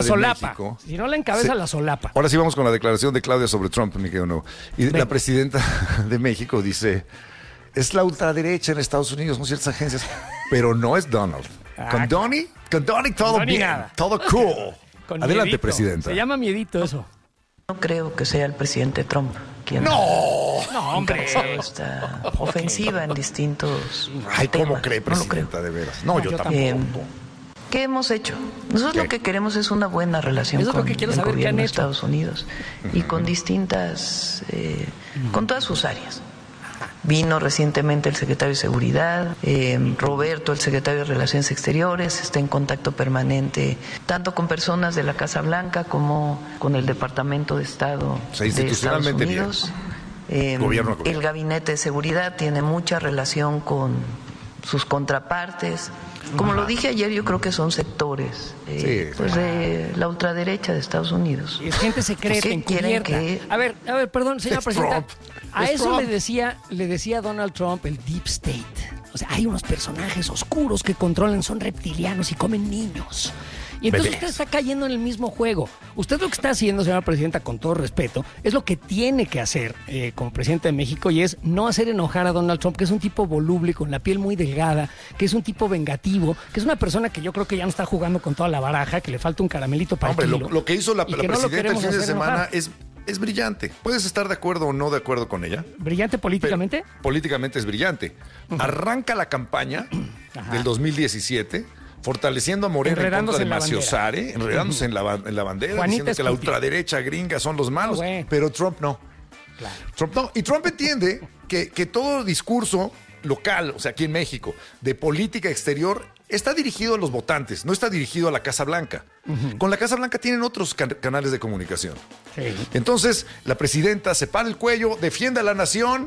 solapa. México. Si no la encabeza, la solapa. Ahora sí vamos con la declaración de Claudia sobre Trump, mi querido no. Y la presidenta de México dice, es la ultraderecha en Estados Unidos, no ciertas agencias, pero no es Donald. Con Donnie todo bien, nada. Todo cool. Adelante, miedito. presidenta. Se llama miedito eso. No creo que sea el presidente Trump quien No, hombre. esta ofensiva en distintos Ay, ¿cómo temas. cree, presidenta, de veras? No, yo tampoco. ¿Qué hemos hecho? Nosotros lo que queremos es una buena relación Eso es lo con que quiero el saber, gobierno ¿qué de han hecho? Estados Unidos y con distintas, con todas sus áreas. Vino recientemente el secretario de Seguridad, Roberto, el secretario de Relaciones Exteriores, está en contacto permanente tanto con personas de la Casa Blanca como con el Departamento de Estado de Estados Unidos. Gobierno. El Gabinete de Seguridad tiene mucha relación con sus contrapartes. Como lo dije ayer, yo creo que son sectores de la ultraderecha de Estados Unidos. Es gente secreta, encubierta. A ver, perdón, señora presidenta. A eso le decía Donald Trump el Deep State. O sea, hay unos personajes oscuros que controlan, son reptilianos y comen niños. Y entonces usted está cayendo en el mismo juego. Usted lo que está haciendo, señora presidenta, con todo respeto, es lo que tiene que hacer como presidente de México, y es no hacer enojar a Donald Trump, que es un tipo voluble, con la piel muy delgada, que es un tipo vengativo, que es una persona que yo creo que ya no está jugando con toda la baraja, que le falta un caramelito para Hombre, el kilo, lo que hizo la presidenta el fin de semana enojar. es brillante. Puedes estar de acuerdo o no de acuerdo con ella. ¿Brillante políticamente? Pero políticamente es brillante. Arranca la campaña del 2017... fortaleciendo a Morena en contra de Maciosare, enredándose en la bandera, Juanita diciendo que la ultraderecha gringa son los malos, pero Trump no. Claro. Trump no. Y Trump entiende que todo discurso local, o sea, aquí en México, de política exterior, está dirigido a los votantes, no está dirigido a la Casa Blanca. Con la Casa Blanca tienen otros canales de comunicación. Sí. Entonces, la presidenta se para el cuello, defiende a la nación...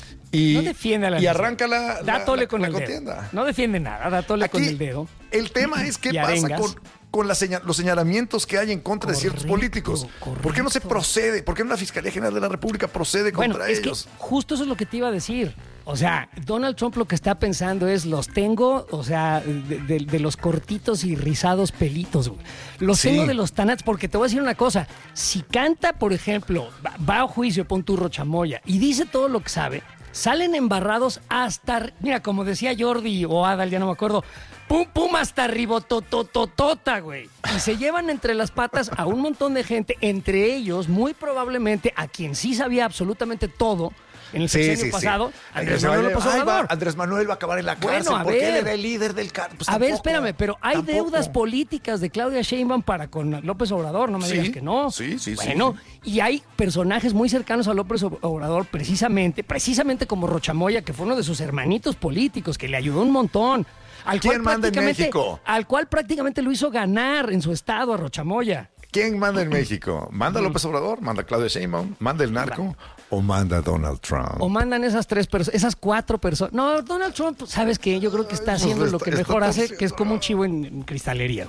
No defiende a la nación. arranca da tole con el contienda. Dedo. No defiende nada, da tole con el dedo. El tema es qué pasa con los señalamientos que hay en contra de ciertos políticos. Correcto. ¿Por qué no se procede? ¿Por qué no la Fiscalía General de la República procede contra ellos? Que justo eso es lo que te iba a decir. O sea, Donald Trump lo que está pensando es, los tengo, o sea, de los cortitos y rizados pelitos. Los tengo de los tanates, porque te voy a decir una cosa. Si canta, por ejemplo, va a juicio, pon tu Rochamoya, y dice todo lo que sabe, salen embarrados hasta, mira, como decía Jordi o Adal, ya no me acuerdo, pum, hasta ribotototota, güey. Y se llevan entre las patas a un montón de gente, entre ellos, muy probablemente, a quien sí sabía absolutamente todo en el sexenio pasado, Andrés Manuel López Obrador. Andrés Manuel va a acabar en la cárcel porque él era el líder del cártel. Pues a ver, espérame, pero hay deudas políticas de Claudia Sheinbaum para con López Obrador, no me digas que no. Sí. Bueno, y hay personajes muy cercanos a López Obrador, precisamente como Rochamoya, que fue uno de sus hermanitos políticos, que le ayudó un montón. ¿Quién manda en México? Al cual prácticamente lo hizo ganar en su estado a Rochamoya. ¿Quién manda en México? ¿Manda López Obrador? ¿Manda Claudia Sheinbaum? ¿Manda el narco? ¿O manda Donald Trump? ¿O mandan esas 4 personas? No, Donald Trump, ¿sabes qué? Yo creo que está haciendo lo que mejor hace, que es como un chivo en cristalería.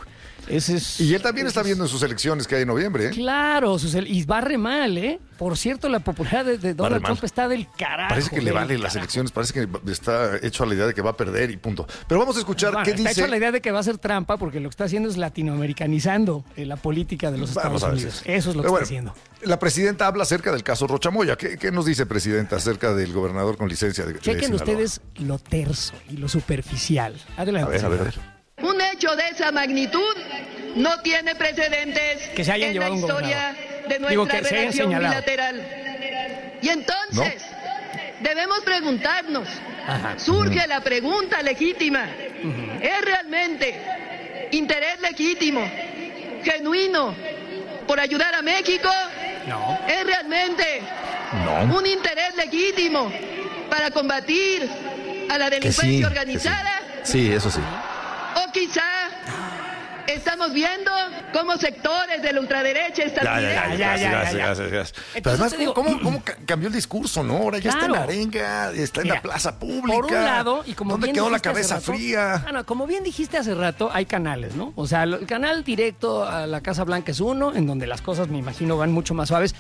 Y él también está viendo en sus elecciones que hay en noviembre. Claro, y barre mal, ¿eh? Por cierto, la popularidad de Donald Trump está del carajo. Parece que le vale las elecciones, parece que está hecho a la idea de que va a perder y punto. Pero vamos a escuchar qué dice. Está hecho a la idea de que va a ser trampa, porque lo que está haciendo es latinoamericanizando la política de los Estados Unidos. Eso es lo que está haciendo. La presidenta habla acerca del caso Rochamoya. ¿Qué nos dice, presidenta, acerca del gobernador con licencia de Chequen ustedes lo terso y lo superficial. Adelante. A ver. Un hecho de esa magnitud no tiene precedentes que se hayan en llevado la historia de nuestra relación bilateral. Y entonces debemos preguntarnos, surge la pregunta legítima, ¿es realmente interés legítimo, genuino, por ayudar a México? No. ¿Es realmente un interés legítimo para combatir a la delincuencia organizada? Sí, eso sí. O quizá estamos viendo cómo sectores de la ultraderecha Gracias. Pero además, ¿cómo cambió el discurso, no? Ahora ya está en la arenga, está en la plaza pública. Por un lado, y como ¿dónde quedó la cabeza fría? Como bien dijiste hace rato, hay canales, ¿no? O sea, el canal directo a la Casa Blanca es uno, en donde las cosas, me imagino, van mucho más suaves.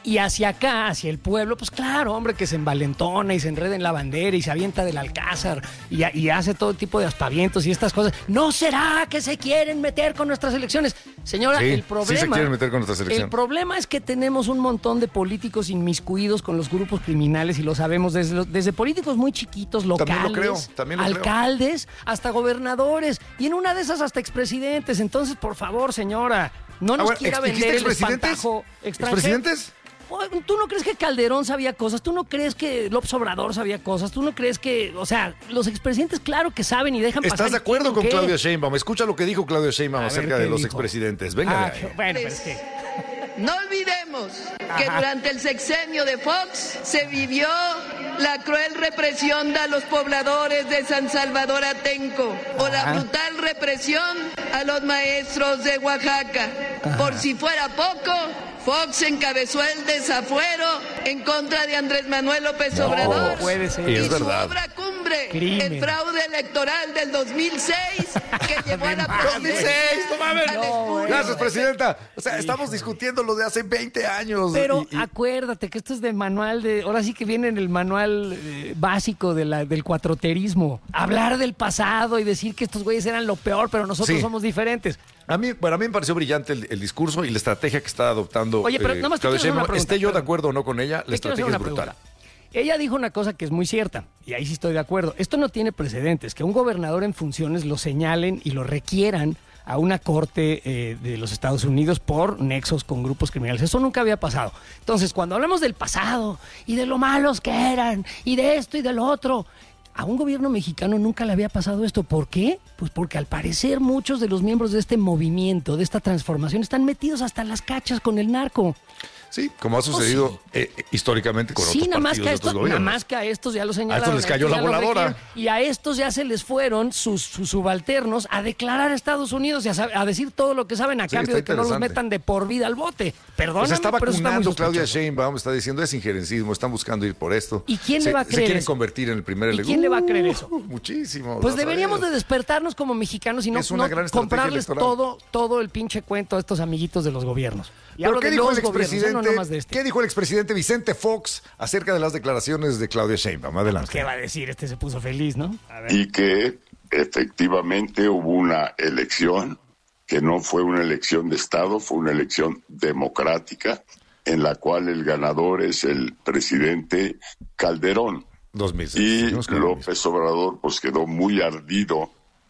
Y hacia acá, hacia el pueblo, pues claro, hombre, que se envalentona y se enreda en la bandera y se avienta del alcázar y hace todo tipo de aspavientos y estas cosas. ¿No será que se quieren meter con nuestras elecciones? Señora, Sí, el problema... sí se quieren meter con nuestras elecciones. El problema es que tenemos un montón de políticos inmiscuidos con los grupos criminales y lo sabemos desde políticos muy chiquitos, locales, también lo alcaldes, hasta gobernadores y en una de esas hasta expresidentes. Entonces, por favor, señora, no nos quiera vender el espantajo extranjero. ¿Expresidentes? ¿Tú no crees que Calderón sabía cosas? ¿Tú no crees que López Obrador sabía cosas? ¿Tú no crees que, o sea, los expresidentes claro que saben y dejan pasar? ¿Estás de acuerdo con ¿qué? Claudia Sheinbaum? Escucha lo que dijo Claudia Sheinbaum acerca de los expresidentes. Venga. Bueno, pero es que... No olvidemos que durante el sexenio de Fox se vivió la cruel represión de los pobladores de San Salvador Atenco o la brutal represión a los maestros de Oaxaca. Por si fuera poco, Fox encabezó el desafuero en contra de Andrés Manuel López Obrador puede ser. y Es su verdad. obra cumbre, Crimen. el fraude electoral del 2006 que llevó a la 2006, no mames. al espurio. Gracias, presidenta. O sea, estamos discutiendo lo de hace 20 años. Pero acuérdate que esto es de manual de... Ahora sí que viene en el manual básico del cuatroterismo. Hablar del pasado y decir que estos güeyes eran lo peor, pero nosotros Sí. somos diferentes. A mí me pareció brillante el discurso y la estrategia que está adoptando. Oye, pero nada más te quiero Claudia hacer una Sheinbaum. pregunta, Esté yo de perdón. acuerdo o no con ella, la Te quiero hacer estrategia una es brutal. pregunta. Ella dijo una cosa que es muy cierta, y ahí sí estoy de acuerdo. Esto no tiene precedentes, que un gobernador en funciones lo señalen y lo requieran a una corte de los Estados Unidos por nexos con grupos criminales. Eso nunca había pasado. Entonces, cuando hablamos del pasado y de lo malos que eran y de esto y del otro, a un gobierno mexicano nunca le había pasado esto. ¿Por qué? Pues porque al parecer muchos de los miembros de este movimiento, de esta transformación, están metidos hasta las cachas con el narco. Sí, como ha sucedido históricamente con Sí, otros nada más, partidos de otros nada gobiernos. más que a estos ya lo señalaron. A estos les cayó la ya lo voladora. requieren, y a estos ya se les fueron sus subalternos a declarar a Estados Unidos y a decir todo lo que saben a Sí, cambio está de que no los interesante. metan de por vida al bote. Perdóname, Pues está pero eso está muy vacunando Claudia sospechoso. Sheinbaum, está diciendo es injerencismo, están buscando ir por esto. ¿Y quién le va a Se creer quieren eso? convertir en el primer ¿Y elemento. quién le va a creer eso? Muchísimo. Pues vas a deberíamos ver. de despertarnos como mexicanos y no, Es una no gran estrategia comprarles electoral. todo el pinche cuento a estos amiguitos de los gobiernos. Y ¿Pero hablo qué de dijo los el gobiernos, expresidente? no nomás de este. ¿Qué dijo el expresidente Vicente Fox acerca de las declaraciones de Claudia Sheinbaum? Adelante. ¿Qué va a decir? Este se puso feliz, ¿no? A ver. Y que efectivamente hubo una elección que no fue una elección de Estado, fue una elección democrática en la cual el ganador es el presidente Calderón. 2006. Y Seguimos con lo mismo. López Obrador pues quedó muy ardido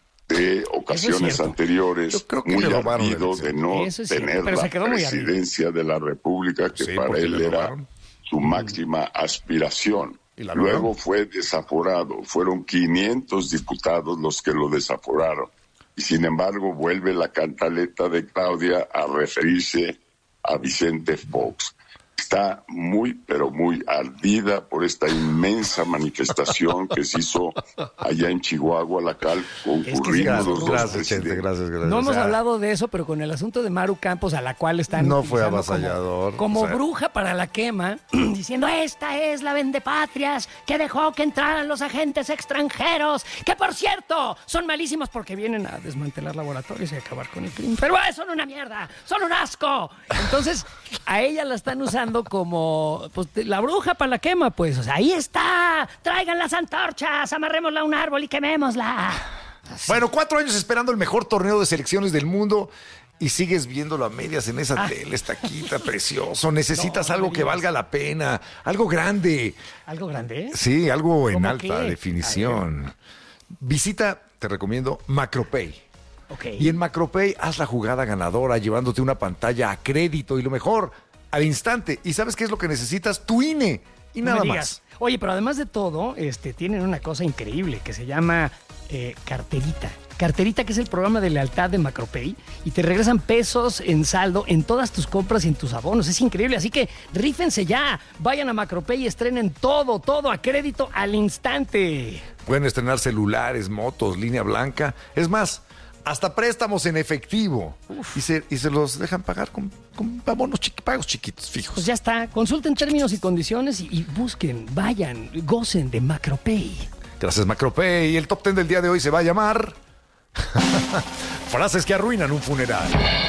de ocasiones cierto. anteriores, Yo creo que muy le robaron la ardido elección. de no Eso es cierto, tener pero la se quedó muy ardido. presidencia de la República, que Sí, para porque él le era robaron. su máxima aspiración. Y la logró. Luego fue desaforado, fueron 500 diputados los que lo desaforaron. Y sin embargo vuelve la cantaleta de Claudia a referirse a Vicente Fox. Está muy, pero muy ardida por esta inmensa manifestación que se hizo allá en Chihuahua, la cual concurrimos los dos Gracias, Chente, presidentes. gracias. No O hemos sea, hablado de eso, pero con el asunto de Maru Campos, a la cual están No fue utilizando avasallador, como o sea. bruja para la quema, diciendo esta es la vendepatrias que dejó que entraran los agentes extranjeros, que por cierto son malísimos porque vienen a desmantelar laboratorios y acabar con el crimen. Pero son una mierda, son un asco. Entonces a ella la están usando como pues, la bruja para la quema, pues. O sea, ahí está, traigan las antorchas, amarrémosla a un árbol y quemémosla. Bueno, 4 años esperando el mejor torneo de selecciones del mundo y sigues viéndolo a medias en esa tele, está quita, precioso. Necesitas No, algo no que digas. valga la pena, algo grande. ¿Algo grande, eh? Sí, algo en ¿Cómo alta qué? definición. Visita, te recomiendo, Macropay. Ok. Y en Macropay haz la jugada ganadora llevándote una pantalla a crédito y lo mejor, al instante. ¿Y sabes qué es lo que necesitas? Tu INE y No nada me más. digas. Oye, pero además de todo, tienen una cosa increíble que se llama Carterita. Carterita, que es el programa de lealtad de Macropay, y te regresan pesos en saldo en todas tus compras y en tus abonos. Es increíble, así que rífense ya. Vayan a Macropay y estrenen todo a crédito al instante. Pueden estrenar celulares, motos, línea blanca. Es más, hasta préstamos en efectivo. Y se los dejan pagar con abonos pagos chiquitos, fijos. Pues ya está. Consulten términos y condiciones y busquen, vayan, gocen de Macropay. Gracias, Macropay. Y el top 10 del día de hoy se va a llamar... Frases que arruinan un funeral.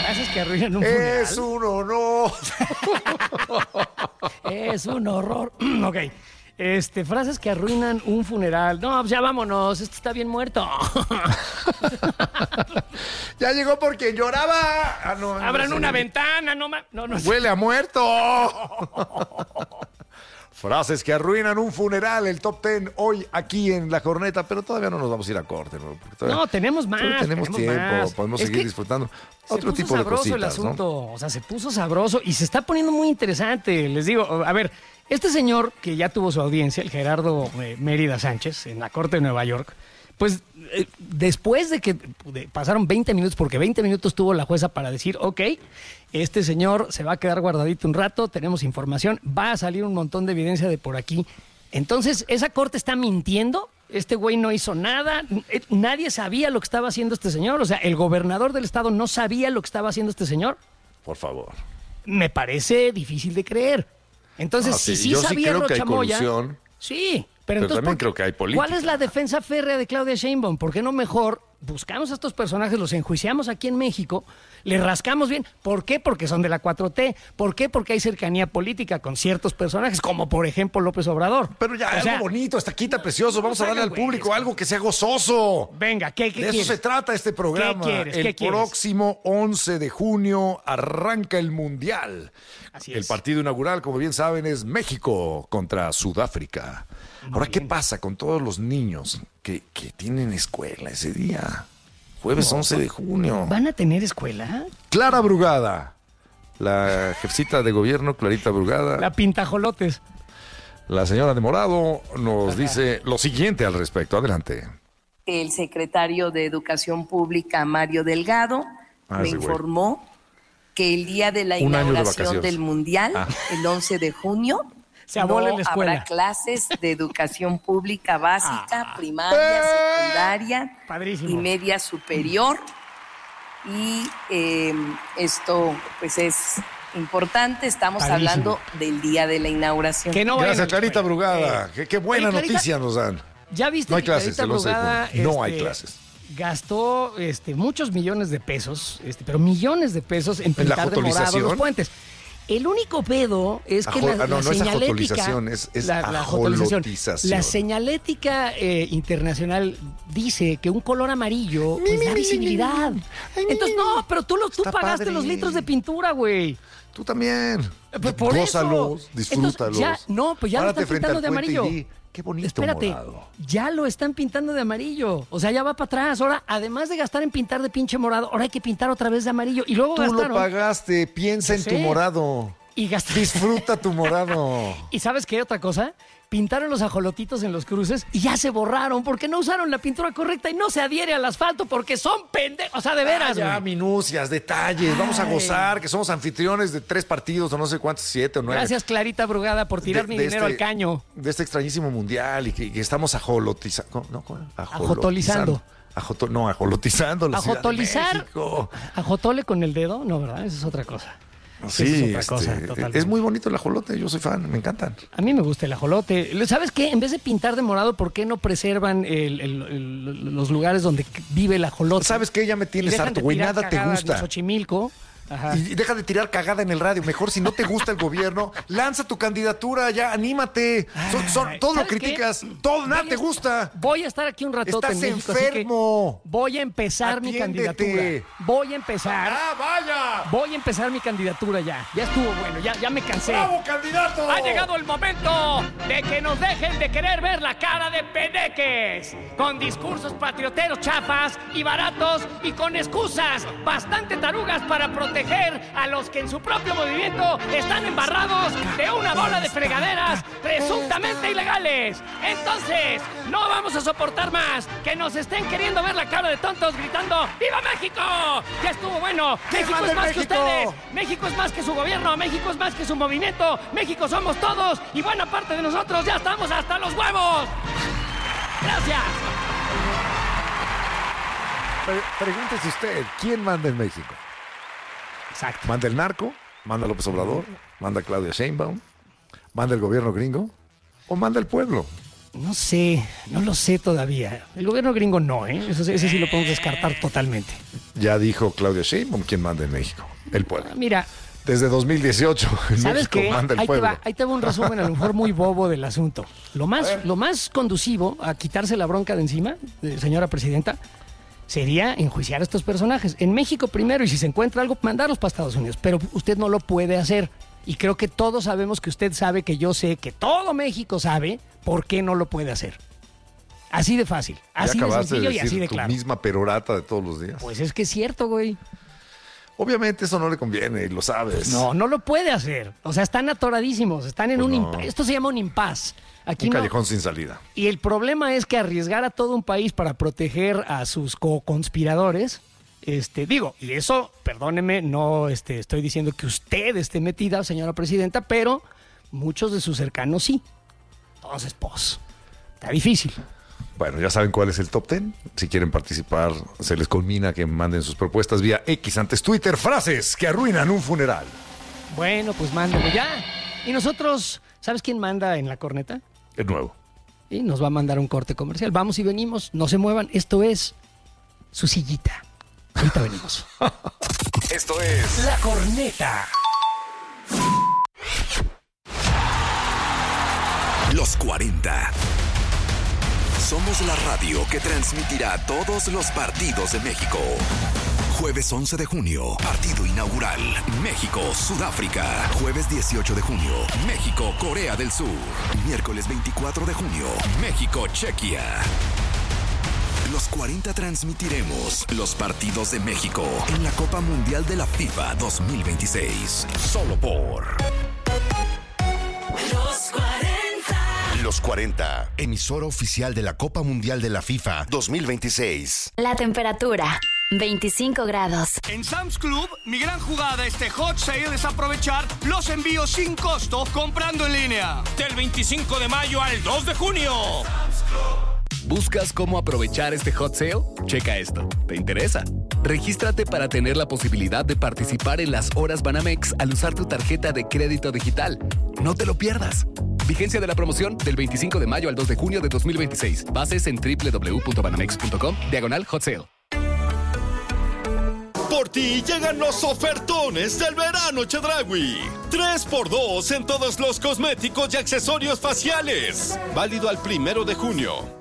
Frases que arruinan un funeral. Es un honor. Es un horror. Ok. Frases que arruinan un funeral. No, pues ya vámonos. Este está bien muerto. Ya llegó por quien lloraba. Ah, no, Abran no, una ventana. No. Huele a muerto. Frases que arruinan un funeral, el top 10 hoy aquí en La Corneta, pero todavía no nos vamos a ir a corte. No, tenemos más. Todavía tenemos tiempo, más. podemos Es seguir que disfrutando se otro puso tipo de sabroso cositas, el asunto, ¿no? o sea, se puso sabroso y se está poniendo muy interesante. Les digo, a ver, este señor que ya tuvo su audiencia, el Gerardo Mérida Sánchez, en la Corte de Nueva York, pues después de que pasaron 20 minutos, porque 20 minutos tuvo la jueza para decir, ok, este señor se va a quedar guardadito un rato, tenemos información, va a salir un montón de evidencia de por aquí. Entonces, ¿esa corte está mintiendo? Este güey no hizo nada, nadie sabía lo que estaba haciendo este señor, o sea, el gobernador del estado no sabía lo que estaba haciendo este señor. Por favor. Me parece difícil de creer. Entonces, si yo sí sabía creo que hay Rochamoya, colusión. sí, Pero entonces, también creo que hay política. ¿cuál es la defensa férrea de Claudia Sheinbaum? ¿Por qué no mejor buscamos a estos personajes, los enjuiciamos aquí en México, le rascamos bien? ¿Por qué? Porque son de la 4T. ¿Por qué? Porque hay cercanía política con ciertos personajes, como por ejemplo López Obrador. Pero ya, O sea, algo bonito, hasta quita precioso. Vamos a darle al güey, público algo que sea gozoso. Venga, ¿qué De quieres? eso se trata este programa. ¿Qué quieres? El ¿Qué quieres? próximo 11 de junio arranca el Mundial. Así El es. partido inaugural, como bien saben, es México contra Sudáfrica. Ahora, ¿qué pasa con todos los niños que tienen escuela ese día? Jueves 11 de junio. ¿Van a tener escuela? Clara Brugada, la jefecita de gobierno, Clarita Brugada, La pintajolotes. la señora de Morado, nos dice lo siguiente al respecto. Adelante. El secretario de Educación Pública, Mario Delgado, me ese güey. informó que el día de la Un año de inauguración vacaciones. del Mundial, el 11 de junio, Se abole no la escuela. habrá clases de educación pública básica, primaria, secundaria Padrísimo. y media superior. Y esto pues es importante, estamos Padrísimo. hablando del día de la inauguración. Que no vayan a Gracias, la Clarita escuela. Brugada. Qué buena Oye, Clarita, noticia nos dan. ¿Ya viste No hay que clases, Clarita el 11 de Brugada, junio. No hay clases. Gastó muchos millones de pesos, pero millones de pesos en ¿En la pintar de morado jotolización? los puentes. El único pedo es que la no es señalética, ajotolización, es la ajolotización. La señalética internacional dice que un color amarillo pues, da visibilidad. Entonces, no, pero tú Está pagaste padre. los litros de pintura, güey. Tú también. Pues por Gózalos, eso. disfrútalos. Entonces, pues ya lo Párate están frente pintando al de puente y amarillo. di, qué bonito Espérate, morado. ya lo están pintando de amarillo. O sea, ya va para atrás. Ahora, además de gastar en pintar de pinche morado, ahora hay que pintar otra vez de amarillo. Y luego Tú lo gastaron. pagaste, piensa en Sí. tu morado. Y gastaron. Disfruta tu morado. ¿Y sabes qué otra cosa? Pintaron los ajolotitos en los cruces y ya se borraron porque no usaron la pintura correcta y no se adhiere al asfalto porque son pendejos. O sea, de veras, Ya, güey. minucias, detalles. Vamos a Ay. gozar, que somos anfitriones de 3 partidos o no sé cuántos, 7 o 9. Gracias, Clarita Brugada, por tirar mi dinero al caño. De este extrañísimo mundial y que estamos ajolotizando. ¿No? Ajotolizando. Ajolotizando la Ciudad de Ajotolizar. México. Ajotole con el dedo, no, ¿verdad? Esa es otra cosa. Sí, Esa es otra cosa, totalmente. es muy bonito el ajolote, yo soy fan, me encantan. A mí me gusta el ajolote. ¿Sabes qué? En vez de pintar de morado, ¿por qué no preservan los lugares donde vive el ajolote? ¿Sabes qué? Ya me Y tienes dejan harto, de güey, tirar nada te cagadas en gusta. Xochimilco. Ajá. Y deja de tirar cagada en el radio. Mejor si no te gusta el gobierno, lanza tu candidatura, ya, anímate. Todo lo ¿sabes qué? criticas, todo, nada te gusta. Voy a estar aquí un ratote Estás en México, así que enfermo. voy a empezar mi Atiéndete. candidatura. Voy a empezar. ¡Ah, vaya! Voy a empezar mi candidatura ya. Ya estuvo bueno, ya me cansé. ¡Bravo, candidato! Ha llegado el momento de que nos dejen de querer ver la cara de pedeques, con discursos patrioteros chafas y baratos y con excusas bastante tarugas para proteger a los que en su propio movimiento están embarrados de una bola de fregaderas presuntamente ilegales. Entonces, no vamos a soportar más que nos estén queriendo ver la cara de tontos gritando ¡Viva México! Ya estuvo bueno. México mande es más que México! ustedes. México es más que su gobierno, México es más que su movimiento, México somos todos y buena parte de nosotros ya estamos hasta los huevos. Gracias. Pregúntese usted, ¿quién manda en México? Exacto. ¿Manda el narco? ¿Manda López Obrador? ¿Manda Claudia Sheinbaum? ¿Manda el gobierno gringo? ¿O manda el pueblo? No sé, no lo sé todavía. El gobierno gringo no, ¿eh? Ese sí lo podemos descartar totalmente. Ya dijo Claudia Sheinbaum quién manda en México. El pueblo. Mira, Desde 2018 en ¿sabes México qué? manda el Ahí pueblo. te va un resumen a lo mejor muy bobo del asunto. Lo más conducivo a quitarse la bronca de encima, señora presidenta, sería enjuiciar a estos personajes. En México primero, y si se encuentra algo, mandarlos para Estados Unidos. Pero usted no lo puede hacer. Y creo que todos sabemos que usted sabe, que yo sé, que todo México sabe por qué no lo puede hacer. Así de fácil, así de sencillo y así de claro. Tu misma perorata de todos los días. Pues es que es cierto, güey. Obviamente eso no le conviene, y lo sabes. No lo puede hacer. O sea, están atoradísimos, están en esto se llama un impas. Aquí un callejón sin salida. Y el problema es que arriesgar a todo un país para proteger a sus co-conspiradores, y eso, perdóneme, no estoy diciendo que usted esté metida, señora presidenta, pero muchos de sus cercanos sí. Entonces, pues, está difícil. Bueno, ya saben cuál es el top 10. Si quieren participar, se les conmina que manden sus propuestas vía X, antes Twitter, frases que arruinan un funeral. Bueno, pues mándenlo ya. Y nosotros, ¿sabes quién manda en la corneta? El nuevo. Y nos va a mandar un corte comercial. Vamos y venimos, no se muevan. Esto es Su Sillita. Ahorita venimos. Esto es La Corneta. Los 40. Somos la radio que transmitirá todos los partidos de México. Jueves 11 de junio, partido inaugural, México-Sudáfrica. Jueves 18 de junio, México-Corea del Sur. Miércoles 24 de junio, México-Chequia. Los 40 transmitiremos los partidos de México en la Copa Mundial de la FIFA 2026. Solo por Los 40. Los 40, emisora oficial de la Copa Mundial de la FIFA 2026. La temperatura, 25 grados. En Sam's Club, mi gran jugada este hot sale es aprovechar los envíos sin costo comprando en línea. Del 25 de mayo al 2 de junio. ¿Buscas cómo aprovechar este hot sale? Checa esto. ¿Te interesa? Regístrate para tener la posibilidad de participar en las horas Banamex al usar tu tarjeta de crédito digital. No te lo pierdas. Vigencia de la promoción del 25 de mayo al 2 de junio de 2026. Bases en www.banamex.com/hot sale. Por ti llegan los ofertones del verano Chedraui. 3x2 en todos los cosméticos y accesorios faciales. Válido al 1 de junio.